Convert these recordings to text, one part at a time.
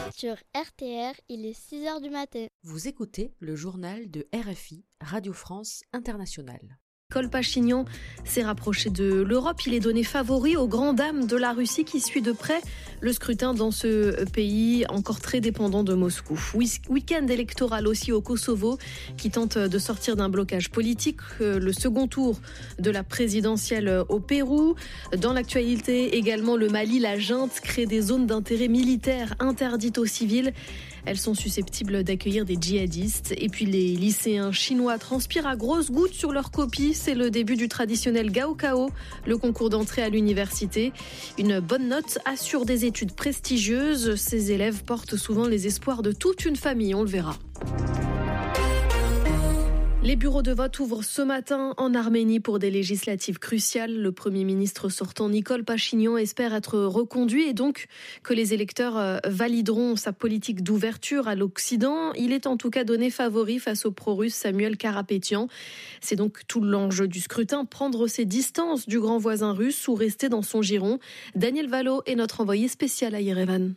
Sur RTR, il est 6h du matin. Vous écoutez le journal de RFI, Radio France Internationale. Nicole Pachinian s'est rapproché de l'Europe. Il est donné favori aux grandes dames de la Russie qui suit de près le scrutin dans ce pays encore très dépendant de Moscou. Week-end électoral aussi au Kosovo qui tente de sortir d'un blocage politique. Le second tour de la présidentielle au Pérou. Dans l'actualité également, le Mali, la junte crée des zones d'intérêt militaire interdites aux civils. Elles sont susceptibles d'accueillir des djihadistes. Et puis les lycéens chinois transpirent à grosses gouttes sur leurs copies. C'est le début du traditionnel Gaokao, le concours d'entrée à l'université. Une bonne note assure des études prestigieuses. Ces élèves portent souvent les espoirs de toute une famille, on le verra. Les bureaux de vote ouvrent ce matin en Arménie pour des législatives cruciales. Le Premier ministre sortant Nicole Pachinian espère être reconduit et donc que les électeurs valideront sa politique d'ouverture à l'Occident. Il est en tout cas donné favori face au pro-russe Samuel Karapétian. C'est donc tout l'enjeu du scrutin, prendre ses distances du grand voisin russe ou rester dans son giron. Daniel Valo est notre envoyé spécial à Yerevan.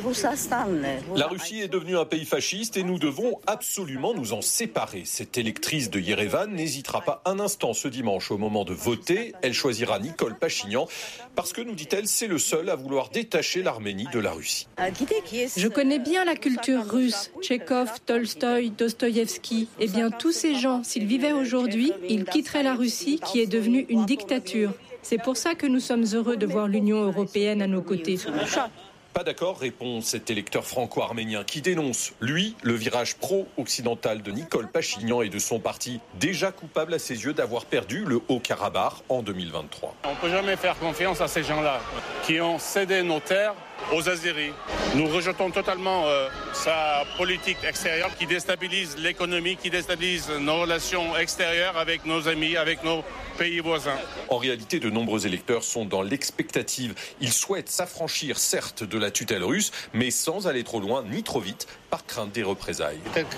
La Russie est devenue un pays fasciste et nous devons absolument nous en séparer. Cette électrice de Yerevan n'hésitera pas un instant ce dimanche au moment de voter. Elle choisira Nicole Pachinian parce que, nous dit-elle, c'est le seul à vouloir détacher l'Arménie de la Russie. Je connais bien la culture russe, Tchekhov, Tolstoï, Dostoïevski. Eh bien, tous ces gens, s'ils vivaient aujourd'hui, ils quitteraient la Russie qui est devenue une dictature. C'est pour ça que nous sommes heureux de voir l'Union européenne à nos côtés. Pas d'accord, répond cet électeur franco-arménien qui dénonce, lui, le virage pro-occidental de Nicole Pachinian et de son parti, déjà coupable à ses yeux d'avoir perdu le Haut-Karabakh en 2023. On ne peut jamais faire confiance à ces gens-là qui ont cédé nos terres aux Azéris. Nous rejetons totalement sa politique extérieure qui déstabilise l'économie, qui déstabilise nos relations extérieures avec nos amis, avec nos pays voisins. En réalité, de nombreux électeurs sont dans l'expectative. Ils souhaitent s'affranchir, certes, de la tutelle russe, mais sans aller trop loin ni trop vite, par crainte des représailles.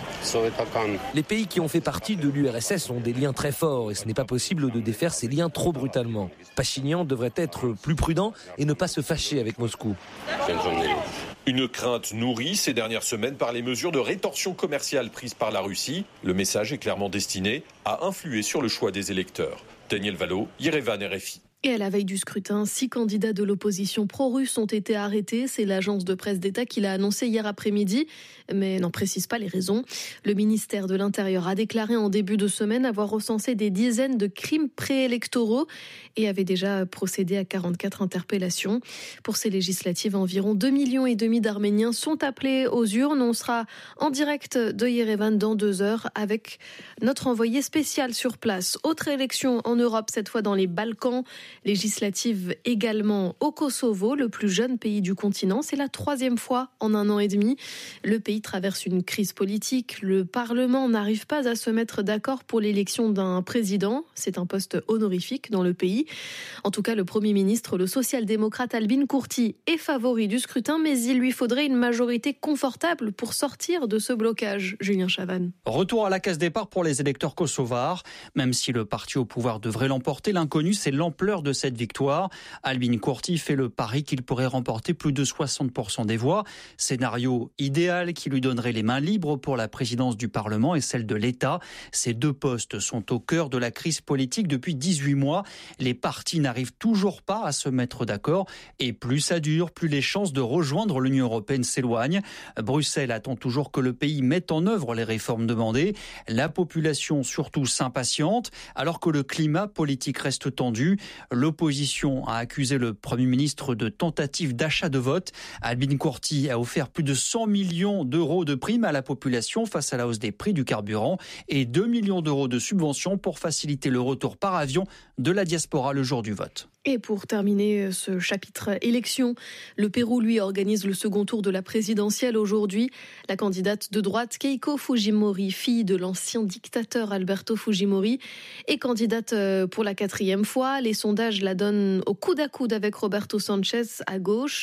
Les pays qui ont fait partie de l'URSS ont des liens très forts et ce n'est pas possible de défaire ces liens trop brutalement. Pachinian devrait être plus prudent et ne pas se fâcher avec Moscou. Une crainte nourrie ces dernières semaines par les mesures de rétorsion commerciale prises par la Russie. Le message est clairement destiné à influer sur le choix des électeurs. Daniel Valo, Yerevan, RFI. Et à la veille du scrutin, 6 candidats de l'opposition pro-russe ont été arrêtés. C'est l'agence de presse d'État qui l'a annoncé hier après-midi, mais n'en précise pas les raisons. Le ministère de l'Intérieur a déclaré en début de semaine avoir recensé des dizaines de crimes préélectoraux et avait déjà procédé à 44 interpellations. Pour ces législatives, environ 2,5 millions d'Arméniens sont appelés aux urnes. On sera en direct de Yerevan dans 2 heures avec notre envoyé spécial sur place. Autre élection en Europe, cette fois dans les Balkans. Législative également au Kosovo, le plus jeune pays du continent. C'est la 3e fois en 1 an et demi. Le pays traverse une crise politique. Le Parlement n'arrive pas à se mettre d'accord pour l'élection d'un président. C'est un poste honorifique dans le pays. En tout cas, le Premier ministre, le social-démocrate Albin Kurti, est favori du scrutin, mais il lui faudrait une majorité confortable pour sortir de ce blocage. Julien Chavannes. Retour à la case départ pour les électeurs kosovars. Même si le parti au pouvoir devrait l'emporter, l'inconnu, c'est l'ampleur de cette victoire. Albin Kurti fait le pari qu'il pourrait remporter plus de 60% des voix. Scénario idéal qui lui donnerait les mains libres pour la présidence du Parlement et celle de l'État. Ces 2 postes sont au cœur de la crise politique depuis 18 mois. Les partis n'arrivent toujours pas à se mettre d'accord et plus ça dure, plus les chances de rejoindre l'Union européenne s'éloignent. Bruxelles attend toujours que le pays mette en œuvre les réformes demandées. La population surtout s'impatiente alors que le climat politique reste tendu. L'opposition a accusé le Premier ministre de tentative d'achat de vote. Albin Kurti a offert plus de 100 millions d'euros de primes à la population face à la hausse des prix du carburant et 2 millions d'euros de subventions pour faciliter le retour par avion de la diaspora le jour du vote. Et pour terminer ce chapitre élection, le Pérou, lui, organise le second tour de la présidentielle aujourd'hui. La candidate de droite Keiko Fujimori, fille de l'ancien dictateur Alberto Fujimori, est candidate pour la 4e fois. Les sondages la donnent au coude à coude avec Roberto Sanchez à gauche.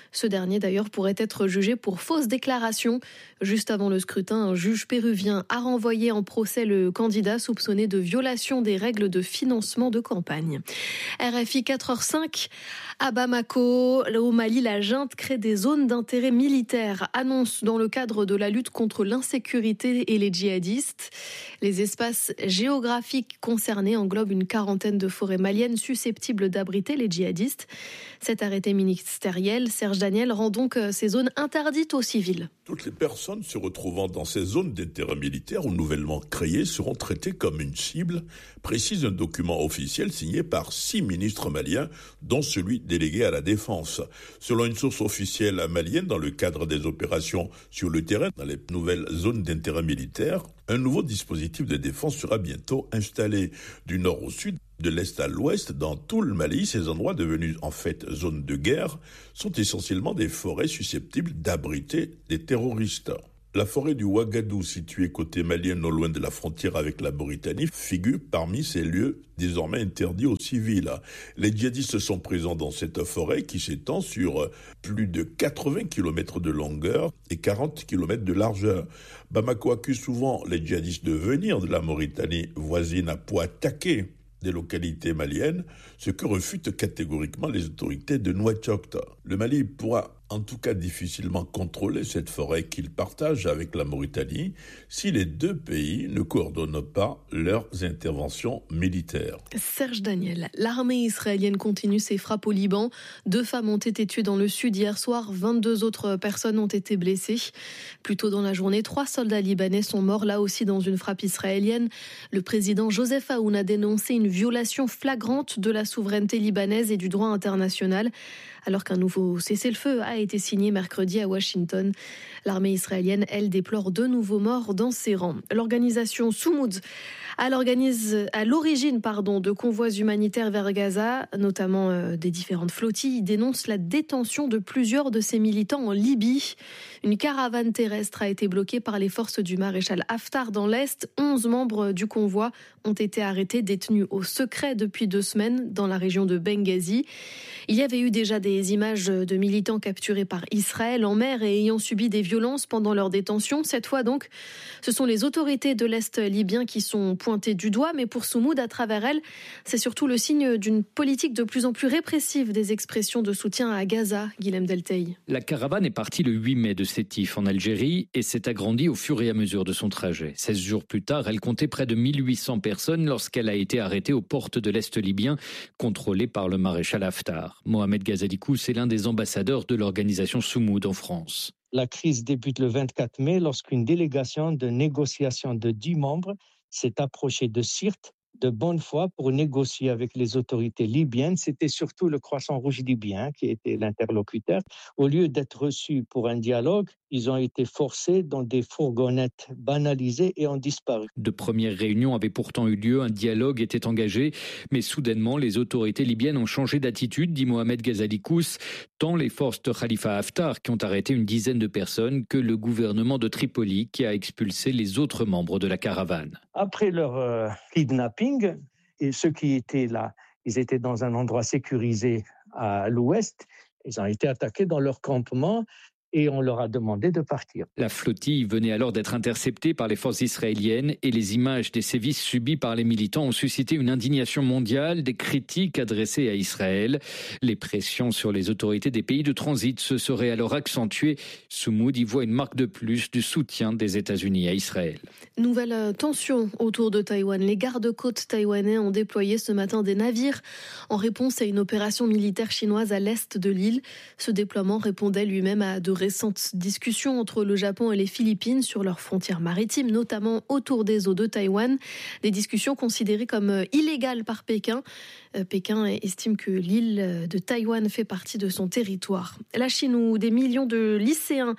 Ce dernier d'ailleurs pourrait être jugé pour fausse déclaration. Juste avant le scrutin, un juge péruvien a renvoyé en procès le candidat soupçonné de violation des règles de financement de campagne. RFI 4h05 à Bamako, au Mali, la junte crée des zones d'intérêt militaire, annonce dans le cadre de la lutte contre l'insécurité et les djihadistes. Les espaces géographiques concernés englobent une quarantaine de forêts maliennes susceptibles d'abriter les djihadistes. Cet arrêté ministériel, Serge Daniel, rend donc ces zones interdites aux civils. Toutes les personnes se retrouvant dans ces zones d'intérêt militaire ou nouvellement créées seront traitées comme une cible, précise un document officiel signé par 6 ministres maliens, dont celui délégué à la défense. Selon une source officielle malienne, dans le cadre des opérations sur le terrain, dans les nouvelles zones d'intérêt militaire, un nouveau dispositif de défense sera bientôt installé du nord au sud, de l'est à l'ouest, dans tout le Mali. Ces endroits devenus en fait zones de guerre sont essentiellement des forêts susceptibles d'abriter des terroristes. La forêt du Ouagadou, située côté malien non loin de la frontière avec la Mauritanie, figure parmi ces lieux désormais interdits aux civils. Les djihadistes sont présents dans cette forêt qui s'étend sur plus de 80 km de longueur et 40 km de largeur. Bamako accuse souvent les djihadistes de venir de la Mauritanie voisine pour attaquer des localités maliennes, ce que refutent catégoriquement les autorités de Nouakchott. Le Mali pourra en tout cas difficilement contrôler cette forêt qu'il partage avec la Mauritanie si les deux pays ne coordonnent pas leurs interventions militaires. Serge Daniel, l'armée israélienne continue ses frappes au Liban. 2 femmes ont été tuées dans le sud hier soir, 22 autres personnes ont été blessées. Plus tôt dans la journée, 3 soldats libanais sont morts là aussi dans une frappe israélienne. Le président Joseph Aoun a dénoncé une violation flagrante de la souveraineté libanaise et du droit international. Alors qu'un nouveau cessez-le-feu a été signé mercredi à Washington. L'armée israélienne, elle, déplore 2 nouveaux morts dans ses rangs. L'organisation Soumoud, à l'origine de convois humanitaires vers Gaza, notamment des différentes flottilles, dénonce la détention de plusieurs de ses militants en Libye. Une caravane terrestre a été bloquée par les forces du maréchal Haftar dans l'Est. 11 membres du convoi ont été arrêtés, détenus au secret depuis 2 semaines dans la région de Benghazi. Il y avait eu déjà des images de militants capturés par Israël en mer et ayant subi des violences pendant leur détention. Cette fois donc, ce sont les autorités de l'Est libyen qui sont pointées du doigt. Mais pour Soumoud, à travers elles, c'est surtout le signe d'une politique de plus en plus répressive des expressions de soutien à Gaza. Guilhem Delteil. La caravane est partie le 8 mai de Sétif en Algérie et s'est agrandie au fur et à mesure de son trajet. 16 jours plus tard, elle comptait près de 1800 personnes lorsqu'elle a été arrêtée aux portes de l'Est libyen, contrôlée par le maréchal Haftar. Mohamed Ghazalikous est l'un des ambassadeurs de l'organisation Soumoud en France. La crise débute le 24 mai lorsqu'une délégation de négociation de 10 membres s'est approchée de Sirte de bonne foi pour négocier avec les autorités libyennes. C'était surtout le Croissant Rouge libyen qui était l'interlocuteur. Au lieu d'être reçus pour un dialogue, ils ont été forcés dans des fourgonnettes banalisées et ont disparu. De premières réunions avaient pourtant eu lieu, un dialogue était engagé, mais soudainement les autorités libyennes ont changé d'attitude, dit Mohamed Ghazalikous, tant les forces de Khalifa Haftar qui ont arrêté une dizaine de personnes que le gouvernement de Tripoli qui a expulsé les autres membres de la caravane. Après leur kidnapping, et ceux qui étaient là, ils étaient dans un endroit sécurisé à l'ouest, ils ont été attaqués dans leur campement et on leur a demandé de partir. La flottille venait alors d'être interceptée par les forces israéliennes et les images des sévices subis par les militants ont suscité une indignation mondiale, des critiques adressées à Israël. Les pressions sur les autorités des pays de transit se seraient alors accentuées. Soumoud y voit une marque de plus du soutien des États-Unis à Israël. Nouvelle tension autour de Taïwan. Les gardes-côtes taïwanais ont déployé ce matin des navires en réponse à une opération militaire chinoise à l'est de l'île. Ce déploiement répondait lui-même à de récentes discussions entre le Japon et les Philippines sur leurs frontières maritimes, notamment autour des eaux de Taïwan. Des discussions considérées comme illégales par Pékin. Pékin estime que l'île de Taïwan fait partie de son territoire. La Chine, où des millions de lycéens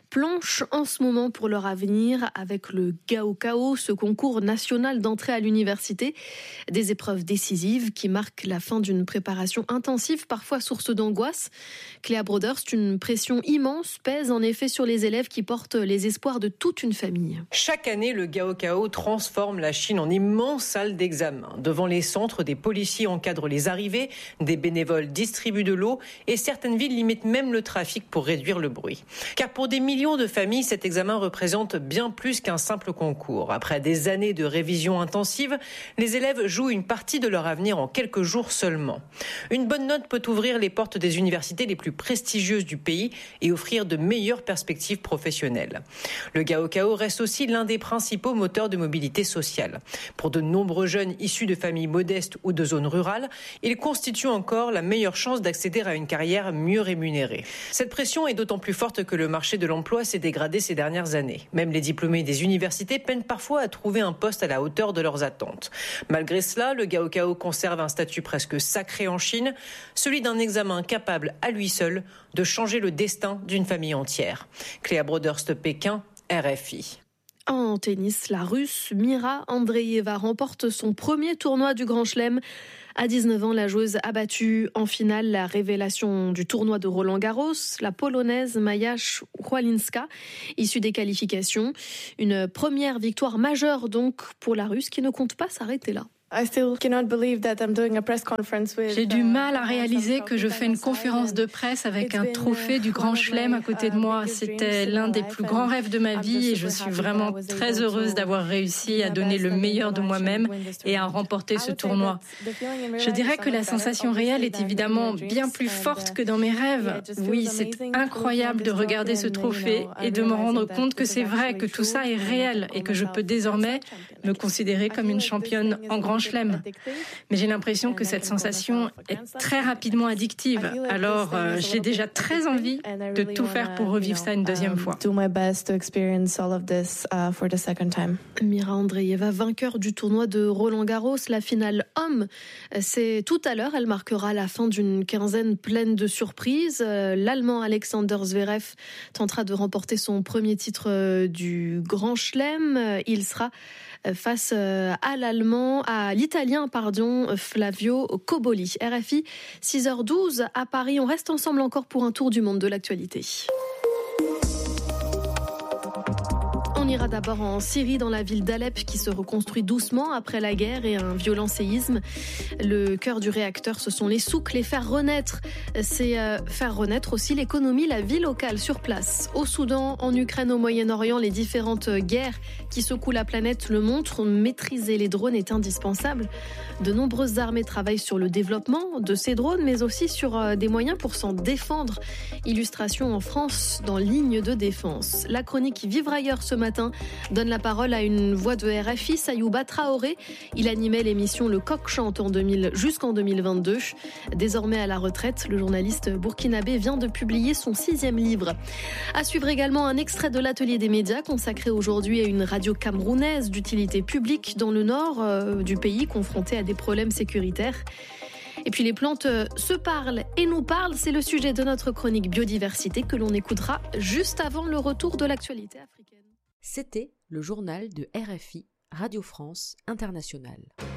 planchent en ce moment pour leur avenir avec le Gaokao, ce concours national d'entrée à l'université. Des épreuves décisives qui marquent la fin d'une préparation intensive, parfois source d'angoisse. Cléa Broderst, une pression immense pèse en effet sur les élèves qui portent les espoirs de toute une famille. Chaque année, le Gaokao transforme la Chine en immense salle d'examen. Devant les centres, des policiers encadrent les arrivées, des bénévoles distribuent de l'eau et certaines villes limitent même le trafic pour réduire le bruit. Car pour des millions de familles, cet examen représente bien plus qu'un simple concours. Après des années de révision intensive, les élèves jouent une partie de leur avenir en quelques jours seulement. Une bonne note peut ouvrir les portes des universités les plus prestigieuses du pays et offrir de meilleures perspectives professionnelles. Le Gaokao reste aussi l'un des principaux moteurs de mobilité sociale. Pour de nombreux jeunes issus de familles modestes ou de zones rurales, il constitue encore la meilleure chance d'accéder à une carrière mieux rémunérée. Cette pression est d'autant plus forte que le marché de l'emploi s'est dégradé ces dernières années. Même les diplômés des universités peinent parfois à trouver un poste à la hauteur de leurs attentes. Malgré cela, le Gaokao conserve un statut presque sacré en Chine, celui d'un examen capable à lui seul de changer le destin d'une famille entière. Cléa Broderst, Pékin, RFI. En tennis, la Russe Mira Andreeva remporte son premier tournoi du Grand Chelem. À 19 ans, la joueuse a battu en finale la révélation du tournoi de Roland-Garros, la Polonaise Maja Szwalinska, issue des qualifications. Une première victoire majeure donc pour la Russe qui ne compte pas s'arrêter là. J'ai du mal à réaliser que je fais une conférence de presse avec un trophée du Grand Chelem à côté de moi. C'était l'un des plus grands rêves de ma vie et je suis vraiment très heureuse d'avoir réussi à donner le meilleur de moi-même et à remporter ce tournoi. Je dirais que la sensation réelle est évidemment bien plus forte que dans mes rêves. Oui, c'est incroyable de regarder ce trophée et de me rendre compte que c'est vrai, que tout ça est réel et que je peux désormais me considérer comme une championne en Grand Chelem. Mais j'ai l'impression que cette sensation est très rapidement addictive. Alors, j'ai déjà très envie de tout faire pour revivre ça une deuxième fois. Mira Andreeva, vainqueur du tournoi de Roland-Garros, la finale homme, c'est tout à l'heure. Elle marquera la fin d'une quinzaine pleine de surprises. L'Allemand Alexander Zverev tentera de remporter son premier titre du Grand Chelem. Il sera face à l'Italien, Flavio Cobolli. RFI, 6h12 à Paris. On reste ensemble encore pour un tour du monde de l'actualité. On ira d'abord en Syrie, dans la ville d'Alep qui se reconstruit doucement après la guerre et un violent séisme. Le cœur du réacteur, ce sont les souks, les faire renaître. C'est faire renaître aussi l'économie, la vie locale sur place. Au Soudan, en Ukraine, au Moyen-Orient, les différentes guerres qui secouent la planète le montrent. Maîtriser les drones est indispensable. De nombreuses armées travaillent sur le développement de ces drones, mais aussi sur des moyens pour s'en défendre. Illustration en France, dans Ligne de défense. La chronique Vivre ailleurs ce matin donne la parole à une voix de RFI, Sayouba Traoré. Il animait l'émission Le Coq Chante jusqu'en 2022. Désormais à la retraite, le journaliste burkinabé vient de publier son 6e livre. À suivre également un extrait de l'atelier des médias consacré aujourd'hui à une radio camerounaise d'utilité publique dans le nord du pays, confrontée à des problèmes sécuritaires. Et puis les plantes se parlent et nous parlent, c'est le sujet de notre chronique biodiversité que l'on écoutera juste avant le retour de l'actualité africaine. C'était le journal de RFI, Radio France Internationale.